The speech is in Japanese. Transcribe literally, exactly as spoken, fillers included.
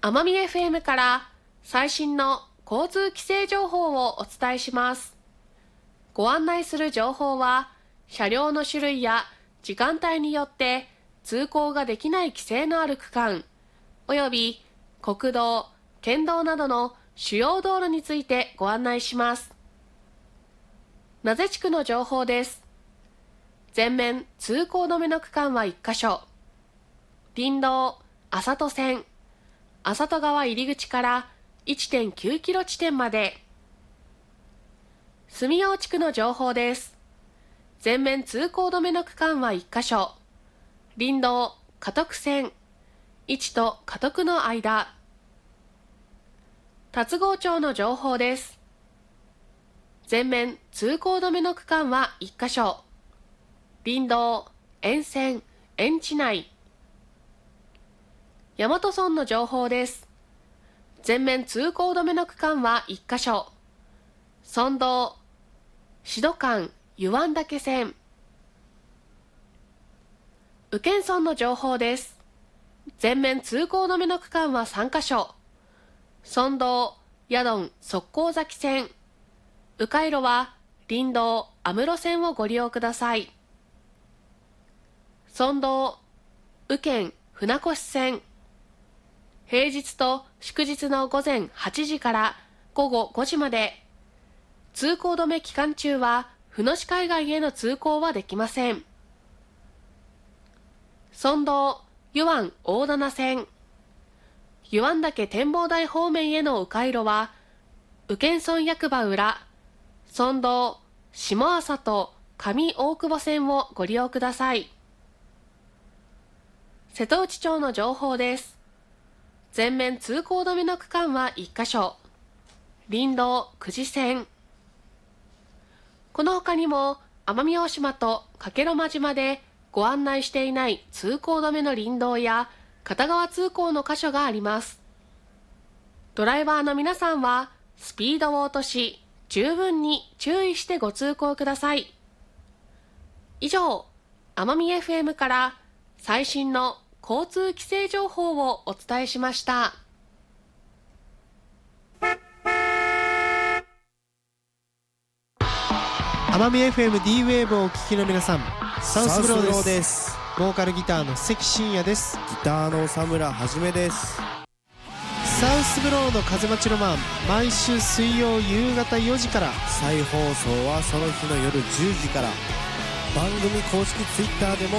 奄美 エフエム から最新の交通規制情報をお伝えします。ご案内する情報は、車両の種類や時間帯によって通行ができない規制のある区間、および国道、県道などの主要道路についてご案内します。名瀬地区の情報です。全面通行止めの区間はいっかしょ。林道、浅戸線、浅戸川入り口から いってんきゅうキロ地点まで。住用地区の情報です。全面通行止めの区間はいっかしょ。林道、加徳線、いちと加徳の間。龍郷町の情報です。全面通行止めの区間はいっかしょ。林道、沿線、園地内。大和村の情報です。全面通行止めの区間はいっかしょ。村道、志度間、湯湾岳線。宇検村の情報です。全面通行止めの区間はさんかしょ。村道、矢丼、側溝崎線。迂回路は林道、安室線をご利用ください。村道、宇検、船越線。平日と祝日の午前はちじから午後ごじまで。通行止め期間中は船越海岸への通行はできません。村道、湯湾大棚線。湯湾岳展望台方面への迂回路は宇検村役場裏、村道、下浅と上大久保線をご利用ください。瀬戸内町の情報です。全面通行止めの区間はいっかしょ。林道、久慈線。この他にも奄美大島と加計呂麻島でご案内していない通行止めの林道や片側通行の箇所があります。ドライバーの皆さんはスピードを落とし、十分に注意してご通行ください。以上、奄美 エフエム から最新の交通規制情報をお伝えしました。 奄美 エフエム D ウェーブをお聞きの皆さん、サウスブローです。ボーカルギターの関真也です。 ギターの佐村はじめです。 サウスブローの風待ちロマン、毎週水曜夕方よじから、 再放送はその日の夜じゅうじから。番組公式ツイッターでも